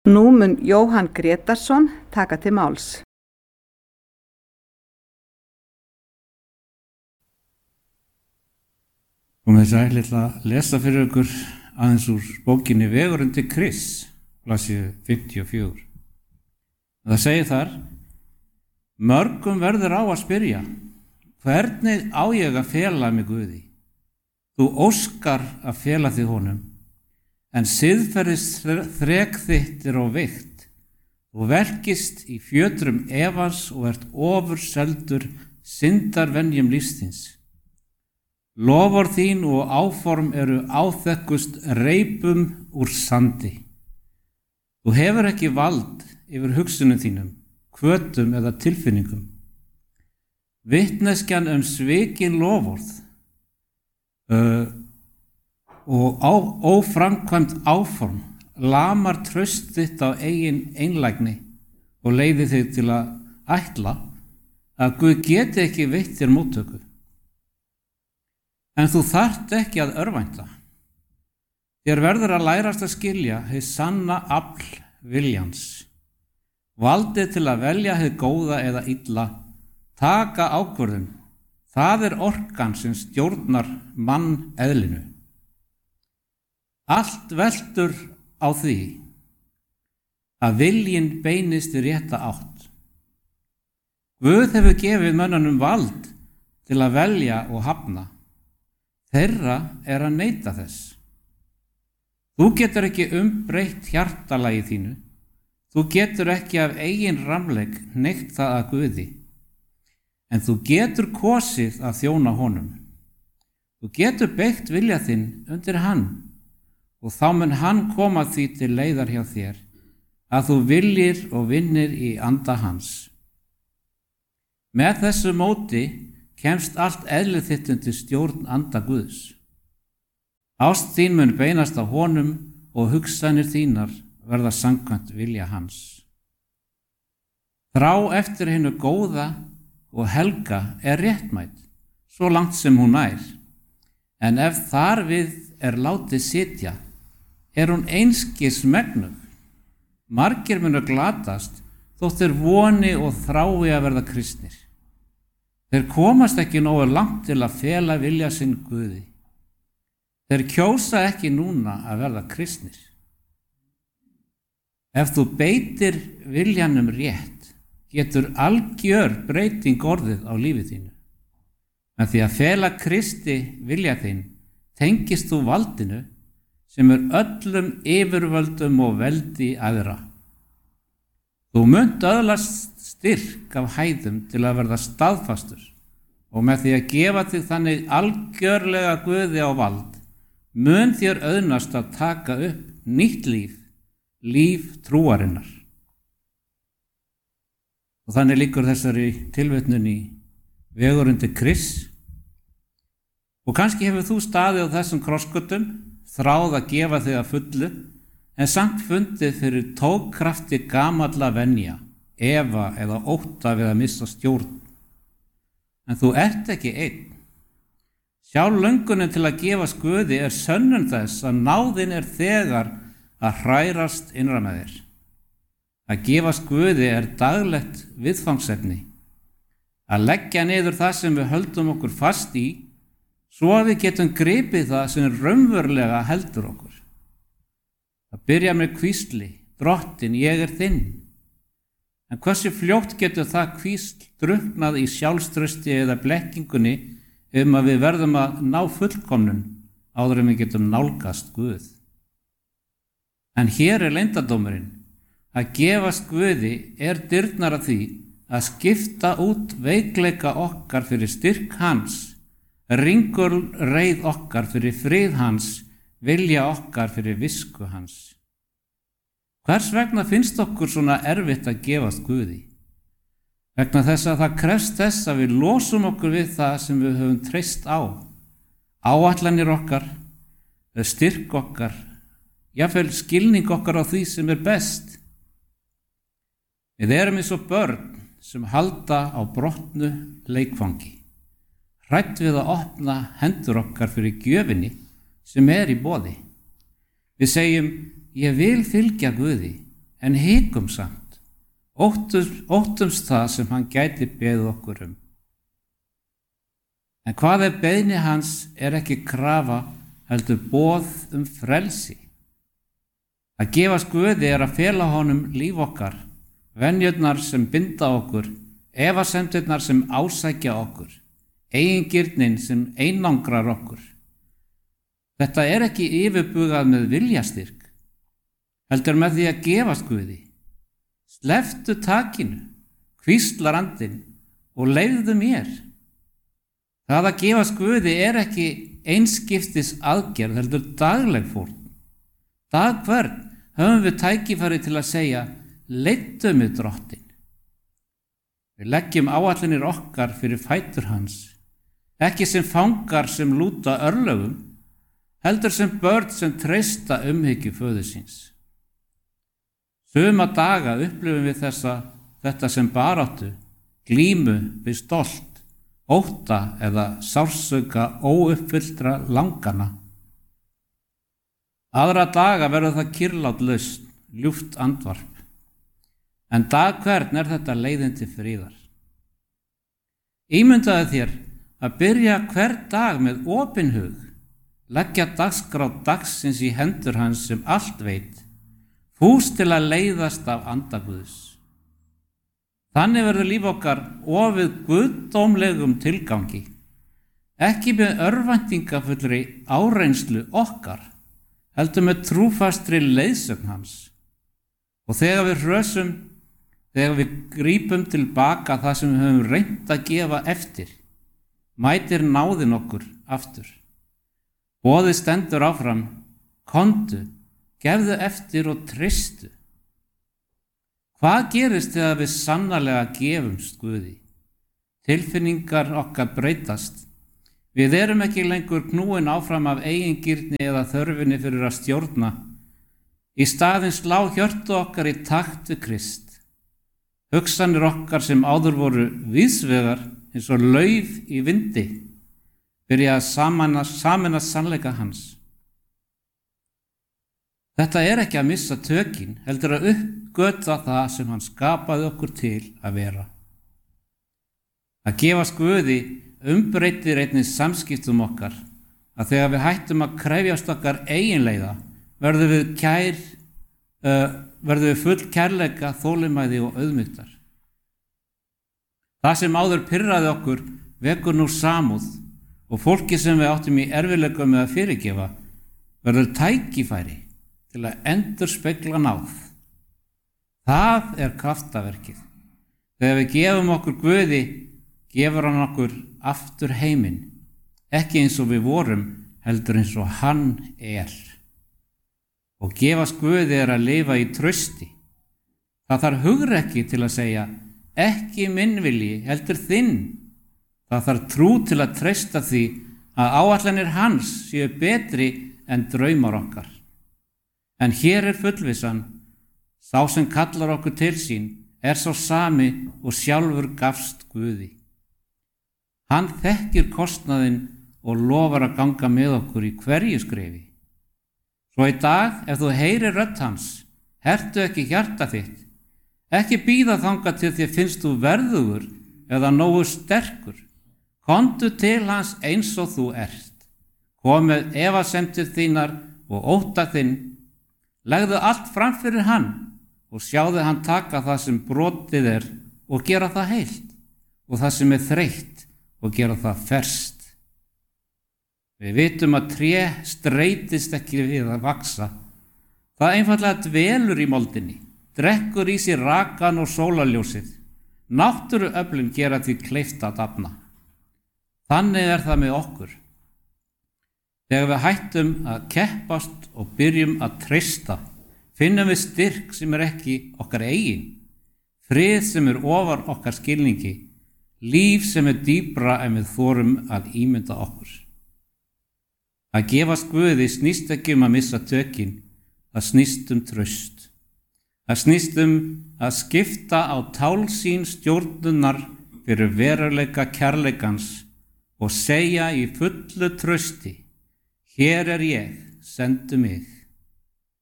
Nú mun Jóhann Grétarsson taka til máls. Og með þess að ég ætla að lesa fyrir ykkur aðeins úr bókinni Vegurinn til Krists, blaðsíðu 54. Það segir þar: mörgum verður á að spyrja, hvernig á ég að fela mig Guði? Þú óskar að fela þig honum, en siðferðisþrek þitt er á veikt. Þú verkist í fjötrum efans og ert ofurseldur syndarvenjum lífsins. Loforð þín og áform eru áþekkust reipum úr sandi. Þú hefur ekki vald yfir hugsunum þínum, hvötum eða tilfinningum. Vitneskjan svikin loforð og óframkvæmt áform lamar traust þitt á eigin einlægni og leiðir þig til að ætla að Guð geti ekki veitt þér móttöku. En þú þarft ekki að örvænta. Þér verður að lærast að skilja hið sanna afl viljans. Valdið til að velja hið góða eða illa, taka ákvörðun. Það er orkan sem stjórnar manneðlinu. Allt veltur á því að viljinn beinist í rétta átt. Guð hefur gefið mönnunum vald til að velja og hafna. Þeirra er að neita þess. Þú getur ekki umbreytt hjartalagi þínu. Þú getur ekki af eigin ramleik hneitt það að Guði. En þú getur kosið að þjóna honum. Þú getur beygt vilja þinn undir hann og þá mun hann koma því til leiðar hjá þér að þú viljir og vinnir í anda hans. Með þessu móti kemst allt eðlið þitt undir stjórn anda Guðs. Ást þín mun beinast á honum og hugsanir þínar verða samkvæmt vilja hans. Þrá eftir hinu góða og helga er réttmæt, svo langt sem hún nær. En ef þar við er látið sitja, er hún einskis megnug. Margir munu glatast, þótt þeir voni og þrái að verða kristnir. Þeir komast ekki nógu langt til að fela vilja sinn Guði. Þeir kjósa ekki núna að verða kristnir. Ef þú beitir viljanum rétt, getur algjör breyting orðið á lífi þínu. Með því að fela Kristi vilja þín, tengist þú valdinu sem er öllum yfirvöldum og veldi aðra. Þú munt öðlast styrk af hæðum til að verða staðfastur og með því að gefa þig þannig algjörlega Guði á vald, mun þér auðnast að taka upp nýtt líf, líf trúarinnar. Og þannig lýkur þessari tilvitnun í Vegurinn til Krists. Og kannski hefur þú staðið á þessum krossgötum, þráð að gefa þig að fullu, en samt fundið fyrir tókkrafti gamalla venja, efa eða ótta við að missa stjórn. En þú ert ekki einn. Sjálf löngunin til að gefa Guði er sönnun þess að náðin er þegar að hrærast innra með þér. Að gefa Guði er daglegt viðfangsefni. Að leggja niður það sem við höldum okkur fast í, svo að við getum gripið það sem raunverulega heldur okkur. Það byrjar með hvísli, Drottinn, ég er þinn. En hversu fljótt getur það hvísl drukknað í sjálfstrausti eða blekkingunni að við verðum að ná fullkomnun áður en við getum nálgast Guð. En hér er leyndardómurinn. Að gefast Guði er dyrnar að því að skipta út veikleika okkar fyrir styrk hans, ringulreið okkar fyrir frið hans, vilja okkar fyrir visku hans. Hvers vegna finnst okkur svona erfitt að gefast Guði? Vegna þess að það krefst þess að við losum okkur við það sem við höfum treyst á. Áætlanir okkar, styrk okkar, jafnvel skilning okkar á því sem er best. Við erum eins og börn sem halda á brotnu leikfangi, hrædd við að opna hendur okkar fyrir gjöfinni sem er í boði. Við segjum, ég vil fylgja Guði, en hikum samt, óttumst það sem hann gæti beðið okkur um. En hvað ef beiðni hans er ekki krafa, heldur boð frelsi? Að gefast Guði er að fela honum líf okkar, venjurnar sem binda okkur, efasemdirnar sem ásækja okkur, eigingirnin sem einangrar okkur. Þetta er ekki yfirbugað með viljastyrk, heldur með því að gefast Guði. Slepptu takinu, hvíslar andinn og leyfðu mér. Það að gefast Guði er ekki einskiptis aðgerð, heldur dagleg fórn. Dag hvern höfum við tækifæri til að segja, leiddu mig Drottinn. Við leggjum áætlanir okkar fyrir fætur hans, ekki sem fangar sem lúta örlögum, heldur sem börn sem treysta umhyggju föður síns. Suma daga upplifum við þetta sem baráttu, glímu við stolt, ótta eða sársauka óuppfylltra langana. Aðra daga verður það kyrrlát lausn, ljúft andvarp. En dag hvern er þetta leiðin til friðar. Ímyndaðu þér að byrja hver dag með opinn hug, leggja dagskrá dagsins í hendur hans sem allt veit, fús til að leiðast af anda Guðs. Þannig verður líf okkar ofið guðdómlegum tilgangi, ekki með örvæntingafullri áreynslu okkar, heldur með trúfastri leiðsögn hans. Og þegar við grípum tilbaka það sem við höfum reynt að gefa eftir, mætir náðin okkur aftur. Boðið stendur áfram, komdu, gefðu eftir og treystu. Hvað gerist þegar við sannarlega gefumst Guði? Tilfinningar okkar breytast. Við erum ekki lengur knúin áfram af eigingirni eða þörfinni fyrir að stjórna. Í staðinn slá hjörtu okkar í takt við Krist. Hugsanir okkar sem áður voru víðsvegar eins og lauf í vindi, byrja að sameinast sannleika hans. Þetta er ekki að missa tökin, heldur að uppgötva það sem hann skapaði okkur til að vera. Að gefast Guði umbreytir einnig samskiptum okkar, að þegar við hættum að krefjast okkar eiginleiða, verðum við full kærleika, þolinmæði og auðmýktar. Það sem áður pirraði okkur vekur nú samúð og fólki sem við áttum í erfiðleikum með að fyrirgefa verður tækifæri til að endurspegla náð. Það er kraftaverkið. Þegar við gefum okkur Guði, gefur hann okkur aftur heiminn, ekki eins og við vorum, heldur eins og hann er. Og gefast Guði er að lifa í trausti. Það þarf hugrekki til að segja, ekki minn vilji, heldur þinn. Það þarf trú til að treysta því að áætlanir hans séu betri en draumar okkar. En hér er fullvissan, sá sem kallar okkur til sín er sá sami og sjálfur gafst Guði. Hann þekkir kostnaðinn og lofar að ganga með okkur í hverju skrefi. Svo í dag, ef þú heyrir rödd hans, hertu ekki hjarta þitt, ekki bíða þangað til þér finnst þú verðugur eða nógu sterkur. Komdu til hans eins og þú ert. Kom með efasemdir þínar og ótta þinn. Legðu allt fram fyrir hann og sjáðu hann taka það sem brotið er og gera það heilt og það sem er þreytt og gera það ferskt. Við vitum að tré streitist ekki við að vaksa. Það einfaldlega dvelur í moldinni, drekkur í sér rakan og sólarljósið. Náttúruöflin gera því kleift að dafna. Þannig er það með okkur. Þegar við hættum að keppast og byrjum að treysta, finnum við styrk sem er ekki okkar eigin, frið sem er ofar okkar skilningi, líf sem er dýpra en við þorum að ímynda okkur. Að gefast Guði snýst ekki að missa tökin, það snýst traust. Það snýst að skipta á tálsýn stjórnunar fyrir veruleika kærleikans og segja í fullu trausti, hér er ég, sendu mig.